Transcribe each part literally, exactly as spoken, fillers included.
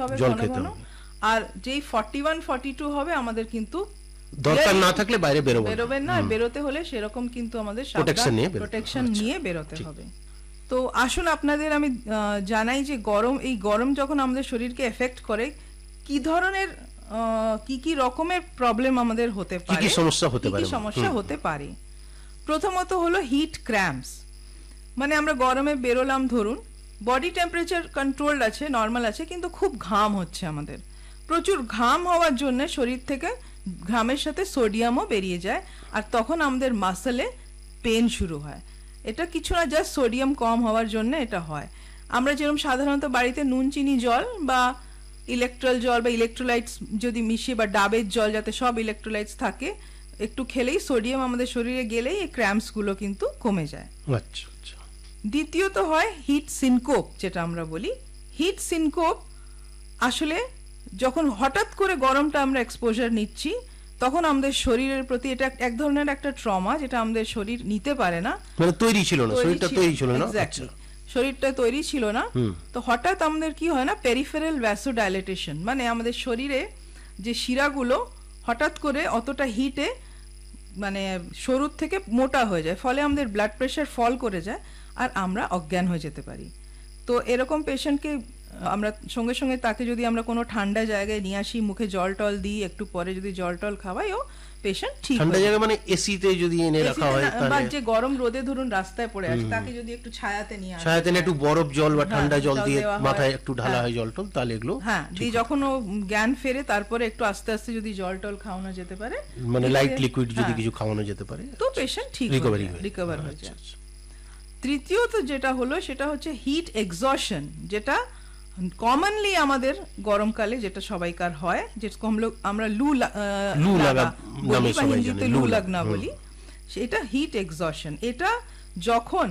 হবে ঘন ঘন, আর যেই ফর্টি ওয়ান ফর্টি টু হবে আমাদের কিন্তু দরকার না থাকলে বাইরে বেরোবেন বেরোবেন না, বেরোতে হলে সেরকম কিন্তু আমাদের প্রোটেকশন নিয়ে বেরোতে হবে। তো আসুন আপনাদের আমি জানাই যে গরম, এই গরম যখন আমাদের শরীরকে এফেক্ট করে কি ধরনের কি কি রকমের প্রবলেম আমাদের হতে পারে, কি সমস্যা হতে পারে, কি সমস্যা হতে পারে। প্রথমত হলো হিট ক্র্যাম্পস, মানে আমরা গরমে বেরোলাম, ধরুন বডি টেম্পারেচার কন্ট্রোলড আছে, নর্মাল আছে, কিন্তু খুব ঘাম হচ্ছে, আমাদের প্রচুর ঘাম হওয়ার জন্য শরীর থেকে ঘামের সাথে সোডিয়ামও বেরিয়ে যায়, আর তখন আমাদের মাসেলে পেন শুরু হয়। এটা কিছু না, জাস্ট সোডিয়াম কম হওয়ার জন্য এটা হয়। আমরা যেরকম সাধারণত বাড়িতে নুন চিনি জল বা ইলেকট্রল জল বা ইলেকট্রোলাইটস যদি মিশিয়ে, বা ডাবের জল যাতে সব ইলেকট্রোলাইটস থাকে, একটু খেলেই সোডিয়াম আমাদের শরীরে গেলেই এই ক্র্যাম্পস গুলো কিন্তু কমে যায়। আচ্ছা আচ্ছা। দ্বিতীয়ত হয় হিট সিনকোপ, যেটা আমরা বলি। হিট সিনকোপ আসলে যখন হঠাৎ করে গরমটা আমরা এক্সপোজার নিচ্ছি, তখন আমাদের শরীরের প্রতি এটা এক ধরনের একটা ট্রমা, যেটা আমাদের শরীর নিতে পারে না, মানে তৈরি ছিল না, শরীরটা তৈরি ছিল না, এক্স্যাক্টলি শরীরটা তৈরি ছিল না। তো হঠাৎ আমাদের কি হয় না, পেরিফেরাল ভ্যাসোডাইলেটেশন, মানে আমাদের শরীরে যে শিরাগুলো হঠাৎ করে অতটা হিটে মানে সরুর থেকে মোটা হয়ে যায়, ফলে আমাদের ব্লাড প্রেশার ফল করে যায়, আর আমরা অজ্ঞান হয়ে যেতে পারি। তো এরকম পেশেন্টকে আমরা সঙ্গে সঙ্গে তাকে যদি আমরা কোনো ঠান্ডা জায়গায় নিয়ে আসি, মুখে জল টল দিই, একটু পরে যদি জল টল খাওয়াই, ও পেশেন্ট ঠিক ঠান্ডা জায়গা মানে এসিতে যদি এনে রাখা হয়, বা যে গরম রোদে ধরুন রাস্তায় পড়ে আছে, তাকে যদি একটু ছায়াতে নিয়ে আসে, ছায়াতে একটু বরফ জল বা ঠান্ডা জল দিয়ে মাথায় একটু ঢালা হয় জল টল, তাহলে এগুলো হ্যাঁ দিয়ে যখন ও জ্ঞান ফেরে তারপরে একটু আস্তে আস্তে যদি জল টল খাওয়ানো যেতে পারে, মানে লাইট লিকুইড যদি কিছু খাওয়ানো যেতে পারে, তো পেশেন্ট ঠিক রিকভারি রিকভার হয়ে যায়। তৃতীয়ত যেটা হলো সেটা হচ্ছে হিট এক্সশন, যেটা কমনলি আমাদের গরমকালে যেটা সবাইকার হয়, যেরকম আমরা লু লু লাগা বলি বা হিন্দিতে লু লাগনা বলি, সেটা হিট এক্সশন। এটা যখন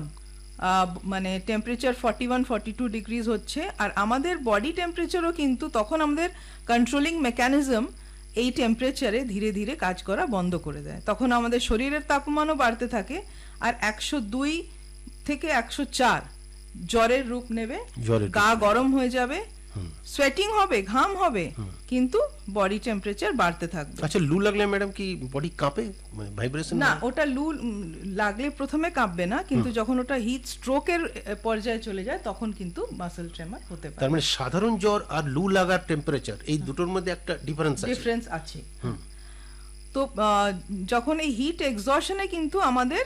মানে temperature forty one forty two degrees হচ্ছে, আর আমাদের বডি টেম্পারেচারও কিন্তু তখন আমাদের কন্ট্রোলিং মেকানিজম এই টেম্পারেচারে ধীরে ধীরে কাজ করা বন্ধ করে দেয়। তখন আমাদের শরীরের তাপমানও বাড়তে থাকে, আর একশো দুই থেকে একশো চার জ্বরের রূপ নেবে, গা গরম হয়ে যাবে, সোয়েটিং হবে, ঘাম হবে, কিন্তু বডি টেম্পারেচার বাড়তে থাকবে। আচ্ছা, লু লাগলে ম্যাডাম কি বডি কাঁপে, মানে ভাইব্রেশন? না, ওটা লু লাগলে প্রথমে কাঁপবে না, কিন্তু যখন ওটা হিট স্ট্রোকের পর্যায়ে চলে যায় তখন কিন্তু মাসল ট্রেমার হতে পারে। তার মানে সাধারণ জ্বর আর লু লাগার টেম্পারেচার এই দুটোর মধ্যে একটা ডিফারেন্স আছে। ডিফারেন্স আছে। তো যখন এই হিট এক্সশনে কিন্তু আমাদের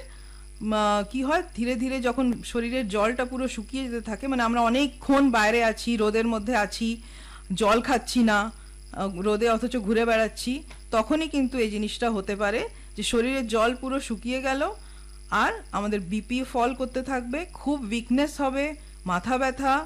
কি হয়, ধীরে ধীরে যখন শরীরের জলটা পুরো শুকিয়ে যেতে থাকে, মানে আমরা অনেকক্ষণ বাইরে আছি, রোদের মধ্যে আছি, জল খাচ্ছি না রোদে, অথচ ঘুরে বেড়াচ্ছি, তখনই কিন্তু এই জিনিসটা হতে পারে যে শরীরের জল পুরো শুকিয়ে গেল, আর আমাদের বিপি ফল করতে থাকবে, খুব উইকনেস হবে, মাথা ব্যথা,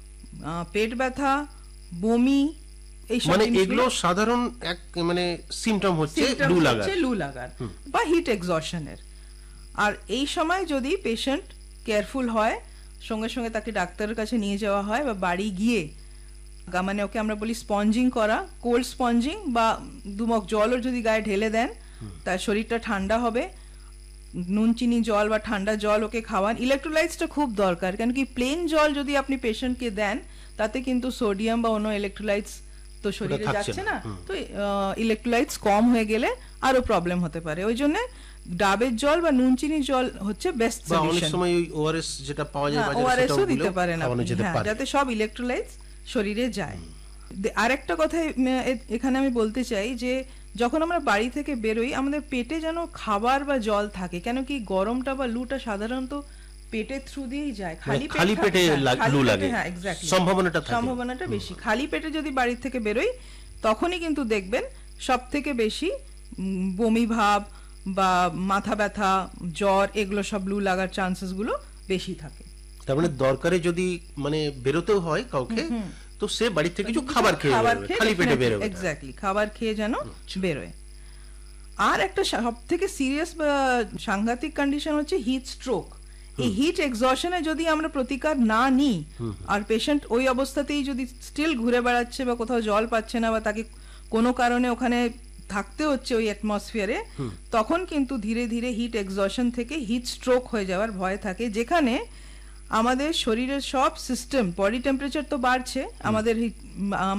পেট ব্যথা, বমি, এই সব মানে এগুলো সাধারণ এক মানে সিম্পটম হচ্ছে লু লাগার, লু লাগার বা হিট এক্সশনের। আর এই সময় যদি পেশেন্ট কেয়ারফুল হয়, সঙ্গে সঙ্গে তাকে ডাক্তারের কাছে নিয়ে যাওয়া হয়, বা বাড়ি গিয়ে মানে ওকে আমরা বলি স্পঞ্জিং করা, কোল্ড স্পঞ্জিং, বা দুমক জলও যদি গায়ে ঢেলে দেন, তার শরীরটা ঠান্ডা হবে, নুন চিনি জল বা ঠান্ডা জল ওকে খাওয়ান। ইলেকট্রোলাইটসটা খুব দরকার, কেন কি প্লেন জল যদি আপনি পেশেন্টকে দেন, তাতে কিন্তু সোডিয়াম বা অন্য ইলেকট্রোলাইটস তো শরীরে যাচ্ছে না, তো ইলেকট্রোলাইটস কম হয়ে গেলে আরো প্রবলেম হতে পারে। ওই জন্য ডাবের জল বা নুন চিনি জল হচ্ছে বেস্ট সলিউশন। অনেক সময় ওই ওআরএস যেটা পাওয়া যায় বাজারে, ওআরএস ও দিতে পারেন আপনি, যাতে সব ইলেকট্রোলাইটস শরীরে যায়। আরেকটা কথা এখানে আমি বলতে চাই, যে যখন আমরা বাড়ি থেকে বেরোই, আমাদের পেটে যেন খাবার বা জল থাকে, কেন কি গরমটা বা লুটা সাধারণত পেটের থ্রু দিয়েই যায়, খালি খালি পেটে লু লাগে, হ্যাঁ এক্স্যাক্টলি, সম্ভাবনাটা থাকে, সম্ভাবনাটা বেশি। খালি পেটে যদি বাড়ি থেকে বেরোই, তখনই কিন্তু দেখবেন সব থেকে বেশি বমি ভাব বা মাথা ব্যথা, জ্বর, এগুলো সব লু লাগার চান্সেস গুলো বেশি থাকে। তার মানে দরকারে যদি মানে বেরোতেও হয় কাউকে, তো সে বাড়ি থেকে কিছু খাবার খেয়ে খালি পেটে বেরোবে, এক্স্যাক্টলি খাবার খেয়ে যেন বেরোয়। আর একটা সব থেকে সিরিয়াস বা সাংঘাতিক কন্ডিশন হচ্ছে হিট স্ট্রোক। এই হিট এক্সশনে যদি আমরা প্রতিকার না নিই, আর পেশেন্ট ওই অবস্থাতেই যদি স্টিল ঘুরে বেড়াচ্ছে বা কোথাও জল পাচ্ছে না, বা তাকে কোনো কারণে ওখানে থাকতে হচ্ছে ওই অ্যাটমসফিয়ারে, তখন কিন্তু ধীরে ধীরে হিট এক্সশন থেকে হিট স্ট্রোক হয়ে যাওয়ার ভয় থাকে, যেখানে আমাদের শরীরের সব সিস্টেম, বডি টেম্পারেচার তো বাড়ছে, আমাদের